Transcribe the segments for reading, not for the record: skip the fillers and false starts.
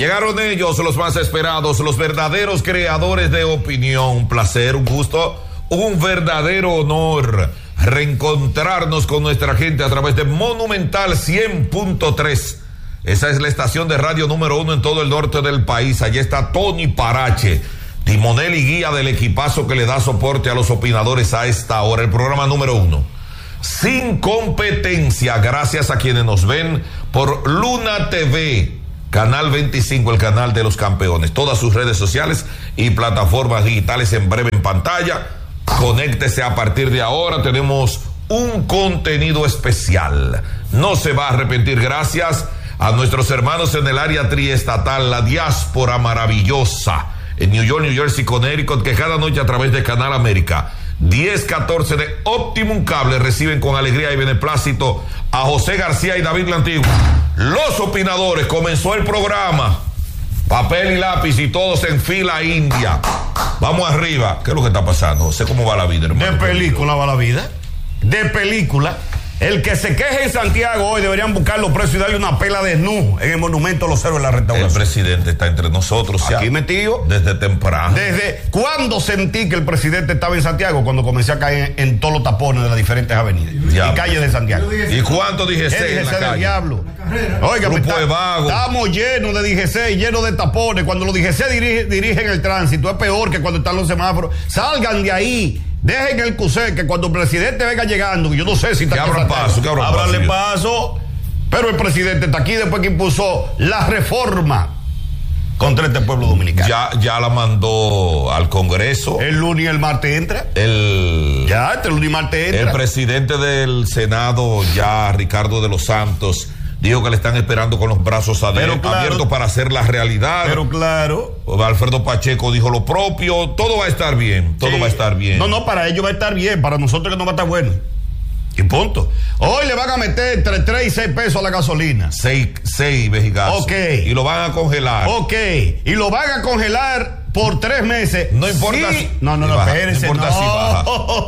Llegaron ellos, los más esperados, los verdaderos creadores de opinión. Un placer, un gusto, un verdadero honor reencontrarnos con nuestra gente a través de Monumental 100.3. Esa es la estación de radio número 1 en todo el norte del país. Allí está Tony Parache, timonel y guía del equipazo que le da soporte a los opinadores a esta hora. El programa número 1, sin competencia, gracias a quienes nos ven por Luna TV, Canal 25, el canal de los campeones. Todas sus redes sociales y plataformas digitales en breve en pantalla. Conéctese a partir de ahora. Tenemos un contenido especial. No se va a arrepentir. Gracias a nuestros hermanos en el área triestatal, la diáspora maravillosa en New York, New Jersey, Connecticut, que cada noche a través de Canal América 10-14 de Optimum Cable reciben con alegría y beneplácito a José García y David Lantigua. Los opinadores, comenzó el programa. Papel y lápiz y todos en fila india. Vamos arriba. ¿Qué es lo que está pasando? Sé cómo va la vida, hermano. De película va la vida. De película. El que se queje en Santiago hoy deberían buscarlo preso y darle una pela de snus en el monumento a los héroes de la restauración. El presidente está entre nosotros. Aquí metido. Desde temprano. ¿Desde cuándo sentí que el presidente estaba en Santiago? Cuando comencé a caer en todos los tapones de las diferentes avenidas y calles de Santiago. ¿Y cuánto DGC en la calle? Del diablo. Oiga, estamos llenos de DGC, llenos de tapones. Cuando los DGC dirigen el tránsito es peor que cuando están los semáforos. Salgan de ahí. Dejen el CUSE, que cuando el presidente venga llegando, yo no sé si está aquí. Ábranle paso. Pero el presidente está aquí después que impuso la reforma contra este pueblo dominicano. Ya la mandó al Congreso. El lunes y el martes entra. El lunes y martes entra. El presidente del Senado, ya Ricardo de los Santos, dijo que le están esperando con los brazos abiertos para hacer la realidad. Pero claro. Alfredo Pacheco dijo lo propio. Todo va a estar bien. Todo va a estar bien. No, para ellos va a estar bien. Para nosotros que no va a estar bueno. Y punto. Hoy le van a meter entre 3 y 6 pesos a la gasolina. 6 vejigazos. Ok. Y lo van a congelar. Ok. Y lo van a congelar por 3 meses. No importa si... No, espérense. No importa si baja.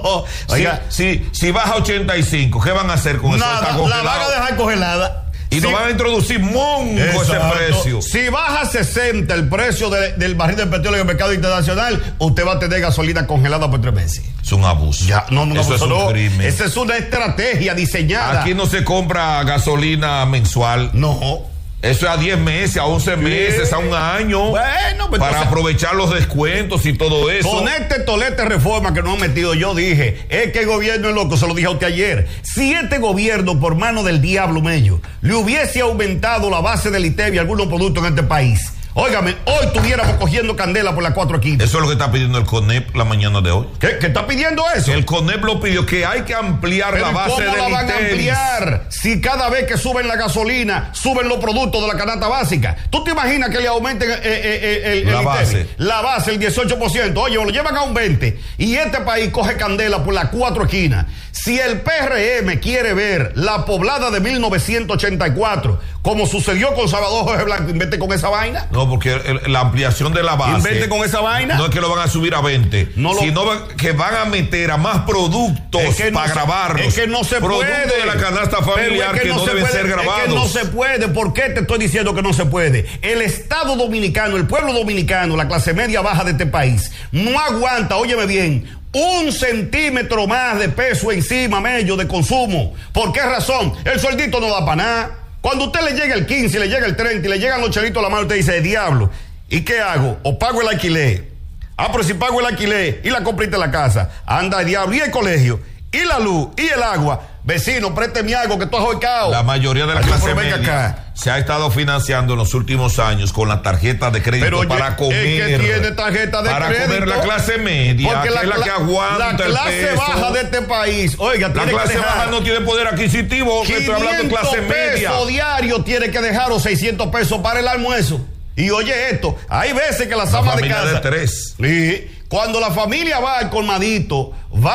Oiga, si baja 85, ¿qué van a hacer con eso? Nada, la van a dejar congelada. Y nos van a introducir ese precio. Si baja 60 el precio del barril de petróleo en el mercado internacional, usted va a tener gasolina congelada por 3 meses. Es un abuso. Eso es un crimen. Esa es una estrategia diseñada. Aquí no se compra gasolina mensual. No. Eso es a 10 meses, a 11 meses, a un año. Bueno, pues para aprovechar los descuentos y todo eso. Con este tolete reforma que nos han metido, yo dije, es que el gobierno es loco, se lo dije a usted ayer. Si este gobierno, por mano del diablo mello, le hubiese aumentado la base del ITEV y algunos productos en este país, óigame, hoy estuviéramos cogiendo candela por las 4 esquinas. Eso es lo que está pidiendo el CONEP la mañana de hoy. ¿Qué está pidiendo eso? El CONEP lo pidió, que hay que ampliar la base del ITEV. ¿Cómo la van a ampliar si cada vez que suben la gasolina, suben los productos de la canasta básica? ¿Tú te imaginas que le aumenten la base? La base, el 18%. Oye, lo llevan a un 20%. Y este país coge candela por las 4 esquinas. Si el PRM quiere ver la poblada de 1984, como sucedió con Salvador Jorge Blanco, invente con esa vaina. No, porque la ampliación de la base. Invente con esa vaina. No es que lo van a subir a 20, sino que van a meter a más productos para grabarlos. Es que no se puede. Productos de la canasta familiar que no deben ser grabados. Es que no se puede. ¿Por qué te estoy diciendo que no se puede? El Estado dominicano, el pueblo dominicano, la clase media baja de este país, no aguanta, óyeme bien, 1 centímetro más de peso encima, mello, de consumo. ¿Por qué razón? El sueldito no da para nada. Cuando usted le llega el 15, le llega el 30 y le llegan los chelitos a la mano, usted dice, diablo, ¿y qué hago? O pago el alquiler. Pero si pago el alquiler y la comprita en la casa, anda el diablo, y el colegio, y la luz, y el agua. Vecino, présteme algo que tú has ahorcado. La mayoría de la clase media se ha estado financiando en los últimos años con la tarjeta de crédito para comer. Es que tiene tarjeta de para crédito. Para comer la clase media, porque que es la que aguanta el peso. La clase baja de este país, oiga, la clase baja no tiene poder adquisitivo. Estoy hablando de clase media. $500 diario tiene que dejar, o 600 pesos para el almuerzo. Y oye esto, hay veces que las amas de casa. De 3. Sí. Cuando la familia va al colmadito,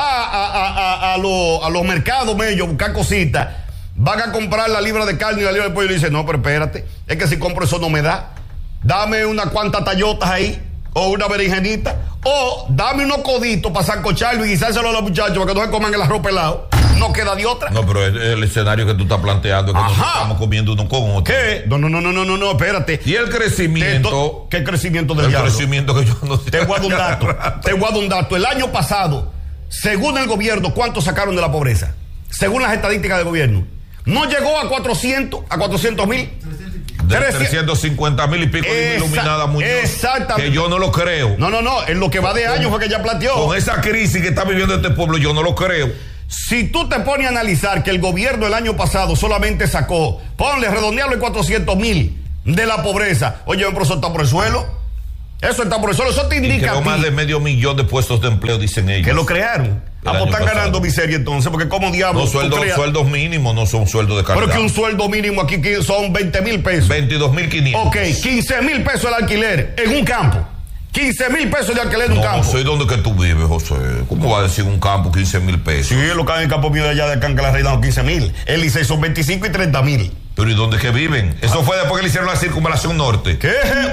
va a los mercados medios a buscar cositas, van a comprar la libra de carne y la libra de pollo y le dicen, no, pero espérate, es que si compro eso no me da. Dame unas cuantas tallotas ahí, o una berenjenita, o dame unos coditos para sancocharlo y guisárselo a los muchachos para que no se coman el arroz pelado. no queda de otra. No, pero el escenario que tú estás planteando es que nos estamos comiendo uno con otro. ¿Qué? No, espérate. Y el crecimiento. ¿Qué crecimiento del diablo? El crecimiento que yo no sé. Te voy a dar un dato. El año pasado, según el gobierno, ¿cuánto sacaron de la pobreza? Según las estadísticas del gobierno. No llegó a 400,000. De 350,000 y pico de Iluminada Muñoz. Exactamente. Que yo no lo creo. No. En lo que va de año fue que ella planteó. Con esa crisis que está viviendo este pueblo, yo no lo creo. Si tú te pones a analizar que el gobierno el año pasado solamente sacó, redondearlo en 400,000 de la pobreza. Oye, pero eso está por el suelo. Eso está por el suelo. Eso te indica. Y creó más de 500,000 de puestos de empleo, dicen ellos. Que lo crearon. Están ganando miseria entonces, porque como diablos. No, sueldos mínimos, no son sueldos de calidad. Pero que un sueldo mínimo aquí son 20,000 pesos. 22,500. Ok, 15,000 pesos el alquiler en un campo. 15,000 pesos de alquiler en un campo. No sé dónde que tú vives, José. ¿Cómo va a decir un campo 15,000 pesos? Sí, lo que hay en el campo mío de allá de Canca la Reina, 15,000. El Licey son 25 y 30,000. Pero ¿y dónde que viven? Eso fue después que le hicieron la circunvalación norte. ¿Qué?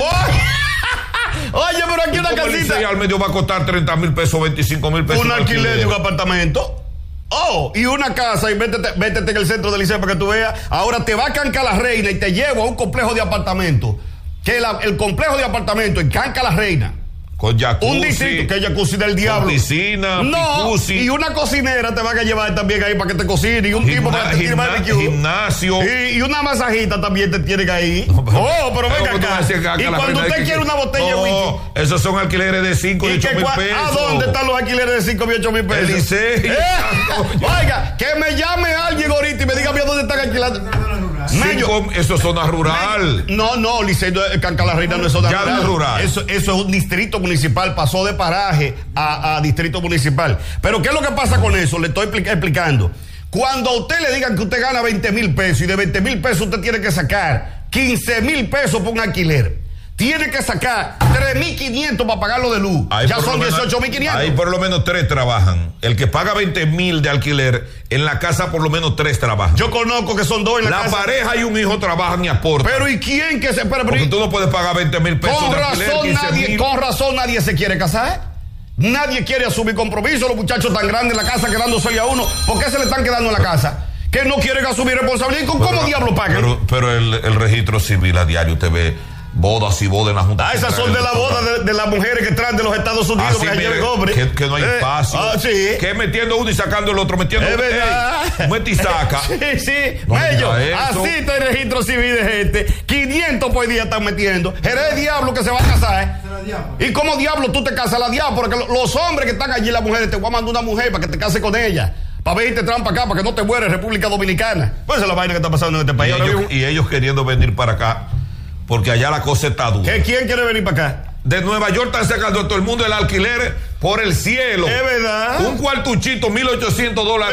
Oye, pero aquí una casita. El Licey al medio va a costar 30,000 pesos, 25,000 pesos. Un alquiler de un apartamento. Y una casa, y métete en el centro del Licey para que tú veas. Ahora te va a Canca la Reina y te llevo a un complejo de apartamentos. Que el complejo de apartamentos en Canca la Reina. Con jacuzzi. Un distrito, que es jacuzzi del diablo. Con piscina, jacuzzi. Y una cocinera te van a llevar también ahí para que te cocine. Y un tipo para que te tire barbecue. Gimnasio. Y una masajita también te tienen ahí. Pero venga acá. Y cuando usted quiere una botella de whisky. Esos son alquileres de 5 y 8,000 pesos. ¿A dónde están los alquileres de 5 y 8,000 pesos? El Licey. Oiga, que me llame alguien ahorita y me diga dónde están alquilando. Eso es zona rural. No, Licey, Canca la Reina no es zona rural. Ya no es rural. Eso es un distrito municipal, pasó de paraje a distrito municipal. Pero ¿qué es lo que pasa con eso? Le estoy explicando. Cuando a usted le digan que usted gana 20,000 pesos y de 20,000 pesos usted tiene que sacar 15,000 pesos por un alquiler. Tiene que sacar 3,500 para pagarlo de luz. Ahí ya son 18,500. Ahí por lo menos 3 trabajan. El que paga 20,000 de alquiler, en la casa por lo menos 3 trabajan. Yo conozco que son 2 en la casa. La pareja y un hijo trabajan y aportan. Pero ¿y quién que se... Porque tú no puedes pagar 20,000 pesos de alquiler, con razón nadie se quiere casar. Nadie quiere asumir compromiso. Los muchachos tan grandes en la casa quedándose a uno. ¿Por qué se le están quedando en la casa? Que no quieren asumir responsabilidad. ¿Cómo diablo pagan? Pero el registro civil a diario te ve bodas y bodas en la Junta. Esas son de la boda de las mujeres que traen de los Estados Unidos. Que no hay espacio. Sí. Que metiendo uno y sacando el otro. Metiendo es verdad. Mete y saca. Sí. Mello, así está el registro civil de gente. 500 por día están metiendo. Eres diablo que se va a casar. ¿Y cómo diablo tú te casas? La diablo, porque los hombres que están allí, las mujeres, te voy a mandar una mujer para que te cases con ella. Para ver y te trampa acá, para que no te mueres República Dominicana. Pues esa es la vaina que está pasando en este país. Y ellos queriendo venir para acá. Porque allá la cosa está dura. ¿Quién quiere venir para acá? De Nueva York están sacando a todo el mundo el alquiler por el cielo. Es verdad. Un cuartuchito, $1,800.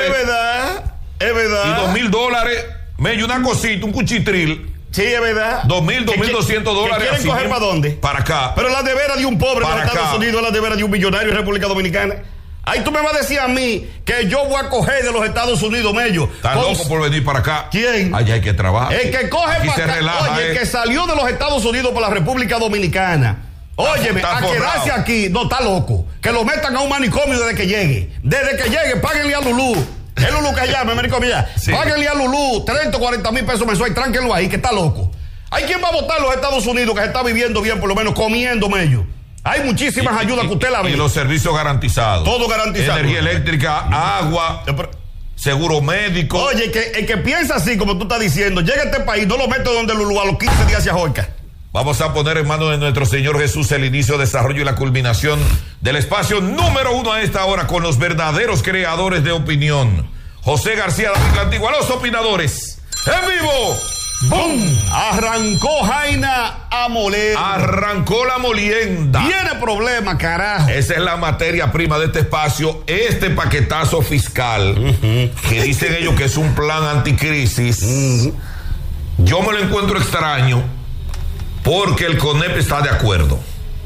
Es verdad. Y $2,000. Medio una cosita, un cuchitril. Sí, es verdad. $2,200. ¿Quieren coger para dónde? Para acá. Pero la nevera de un pobre en Estados Unidos es la nevera de un millonario en República Dominicana. Ahí tú me vas a decir a mí que yo voy a coger de los Estados Unidos, Mello. ¿Estás loco por venir para acá? ¿Quién? Allá hay que trabajar. El que coge aquí para acá. Relaja, Oye, el que salió de los Estados Unidos para la República Dominicana. Óyeme, a quedarse aquí, no, está loco. Que lo metan a un manicomio desde que llegue. Desde que llegue, páguenle a Lulú. Es Lulú que allá, manicomio ya. Sí. Páguenle a Lulú 30 o 40,000 pesos mensuales y tránquenlo ahí, que está loco. ¿Hay quien va a votar en los Estados Unidos que se está viviendo bien, por lo menos comiendo, Mello? Hay muchísimas ayudas que usted la ve. Y los servicios garantizados. Todo garantizado. Energía eléctrica, agua, seguro médico. Oye, el que piensa así, como tú estás diciendo, llega a este país, no lo mete donde Lulú, a los 15 días se ahorca. Vamos a poner en manos de nuestro Señor Jesús el inicio, desarrollo y la culminación del espacio número 1 a esta hora con los verdaderos creadores de opinión. José García, David Antigua, los opinadores. ¡En vivo! ¡Bum! Arrancó Jaina a moler. Arrancó la molienda. Tiene problema, carajo. Esa es la materia prima de este espacio. Este paquetazo fiscal, que dicen ellos que es un plan anticrisis, yo me lo encuentro extraño porque el CONEP está de acuerdo.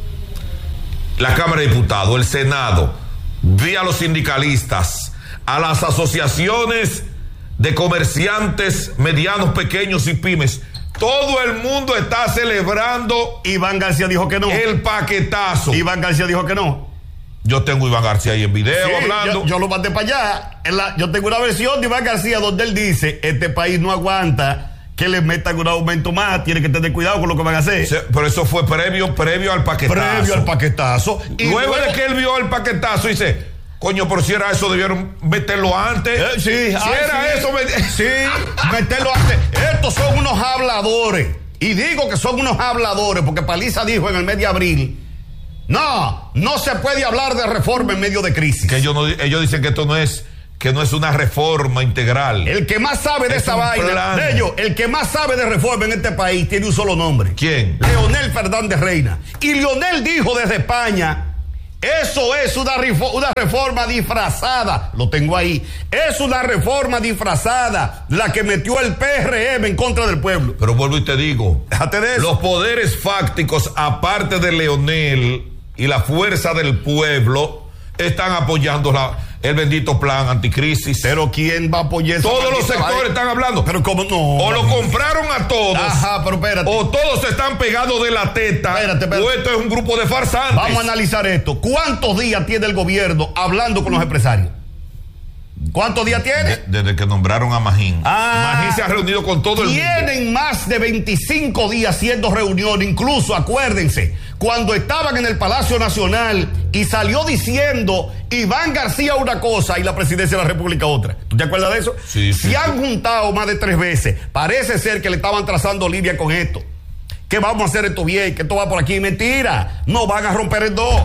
La Cámara de Diputados, el Senado, vía los sindicalistas, a las asociaciones de comerciantes medianos, pequeños y pymes. Todo el mundo está celebrando. Iván García dijo que no. El paquetazo. Iván García dijo que no. Yo tengo a Iván García ahí en video hablando. Yo lo mandé para allá. Yo tengo una versión de Iván García donde él dice: este país no aguanta que le metan un aumento más, tiene que tener cuidado con lo que van a hacer. Pero eso fue previo al paquetazo. Previo al paquetazo. Y luego de que él vio el paquetazo, dice: coño, pero si era eso, debieron meterlo antes. Meterlo antes. Estos son unos habladores. Y digo que son unos habladores, porque Paliza dijo en el mes de abril: no se puede hablar de reforma en medio de crisis. Que ellos dicen que esto no es una reforma integral. El que más sabe de esa vaina, de ellos, el que más sabe de reforma en este país tiene un solo nombre. ¿Quién? Leonel Fernández Reina. Y Leonel dijo desde España: eso es una reforma disfrazada. Lo tengo ahí. Es una reforma disfrazada la que metió el PRM en contra del pueblo. Pero vuelvo y te digo, déjate de eso. Los poderes fácticos, aparte de Leonel y la fuerza del pueblo, están apoyando el bendito plan anticrisis. Pero ¿quién va a apoyar eso? Todos los sectores están hablando. Pero ¿cómo no? O lo compraron a todos. Ajá, pero espérate. O todos se están pegados de la teta. Espérate. O esto es un grupo de farsantes. Vamos a analizar esto. ¿Cuántos días tiene el gobierno hablando con los empresarios? ¿Cuántos días tiene? Desde que nombraron a Magín. Magín se ha reunido con todo el mundo. Tienen más de 25 días haciendo reuniones. Incluso, acuérdense, cuando estaban en el Palacio Nacional y salió diciendo Iván García una cosa y la presidencia de la República otra. ¿Tú te acuerdas de eso? Sí. Se han juntado más de 3 veces. Parece ser que le estaban trazando línea con esto. Que vamos a hacer esto bien, que esto va por aquí. Mentira. No van a romper en dos.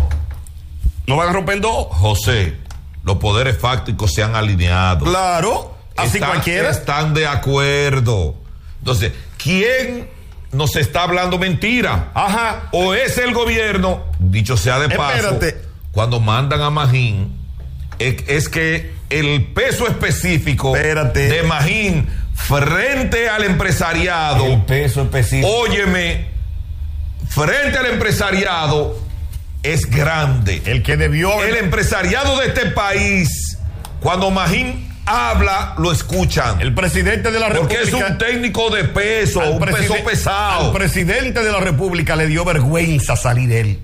José, los poderes fácticos se han alineado. Claro. Así cualquiera. Están de acuerdo. Entonces, ¿quién nos está hablando mentira? Ajá. O es el gobierno, dicho sea de paso. Espérate. Cuando mandan a Magín, es que el peso específico de Magín frente al empresariado. El peso específico. Óyeme, frente al empresariado es grande. El empresariado de este país, cuando Magín habla, lo escuchan. El presidente de la República. Porque es un técnico de peso, un peso pesado. Al presidente de la República le dio vergüenza salir él.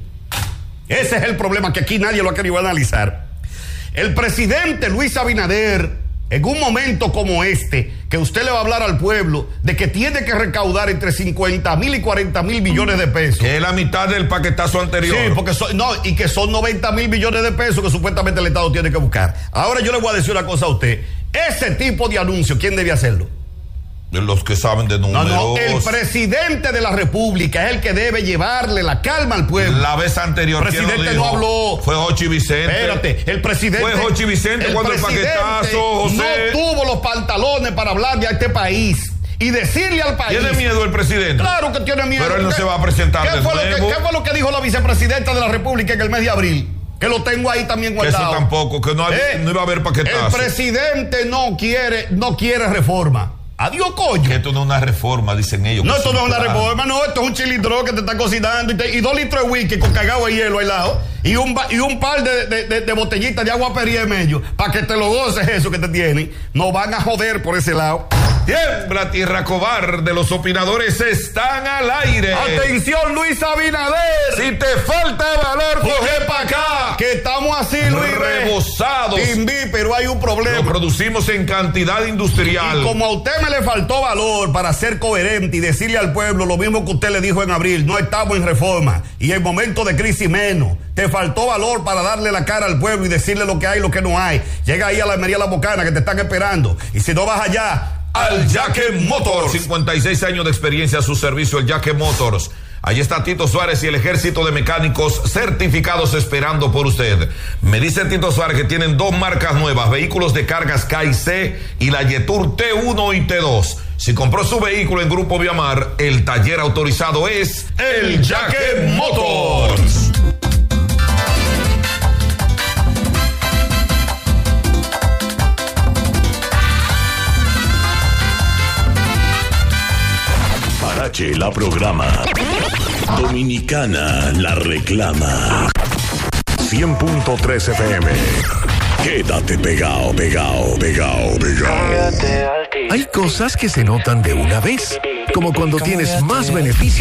Ese es el problema, que aquí nadie lo ha querido analizar. El presidente Luis Abinader, en un momento como este, que usted le va a hablar al pueblo de que tiene que recaudar entre 50,000 y 40,000 millones de pesos. Que es la mitad del paquetazo anterior. Sí, porque y que son 90,000 millones de pesos que supuestamente el Estado tiene que buscar. Ahora yo le voy a decir una cosa a usted. Ese tipo de anuncio, ¿quién debe hacerlo? De los que saben de números. No, el presidente de la República es el que debe llevarle la calma al pueblo. La vez anterior, el presidente no habló. Fue Jochi Vicente. Espérate, el presidente. Fue Jochi Vicente cuando el paquetazo, José. No tuvo los pantalones para hablar de este país y decirle al país. ¿Tiene miedo el presidente? Claro que tiene miedo. Pero él no se va a presentar de nuevo. ¿Qué fue lo que dijo la vicepresidenta de la República en el mes de abril? Que lo tengo ahí también guardado. Eso tampoco, que no iba a haber paquetazo. El presidente no quiere reforma. Adiós, coño. Que esto no es una reforma, dicen ellos. No, esto no es una reforma, no, esto es un chilindrón que te está cocinando y 2 litros de whisky con cagado de hielo al lado y un par de botellitas de agua Perrier en medio para que te lo goces eso que te tienen. No van a joder por ese lado. Tiembla tierra cobarde, los opinadores están al aire. Atención, Luis Abinader. Si te falta valor, coge para acá. Que estamos así, Luis. Rebosados. Pero hay un problema. Lo producimos en cantidad industrial. Y como a usted me le faltó valor para ser coherente y decirle al pueblo lo mismo que usted le dijo en abril, no estamos en reforma y en momento de crisis menos. Te faltó valor para darle la cara al pueblo y decirle lo que hay y lo que no hay. Llega ahí a la Almería La Bocana que te están esperando. Y si no vas allá, al Yaque Motors. 56 años de experiencia a su servicio, el Yaque Motors. Allí está Tito Suárez y el ejército de mecánicos certificados esperando por usted. Me dice Tito Suárez que tienen 2 marcas nuevas, vehículos de cargas K&C y la Yetur T1 y T2. Si compró su vehículo en Grupo Viamar, el taller autorizado es el Yaque Motors. Parache la programa. Dominicana la reclama. 100.3 FM. Quédate pegado. Hay cosas que se notan de una vez, como cuando tienes más beneficios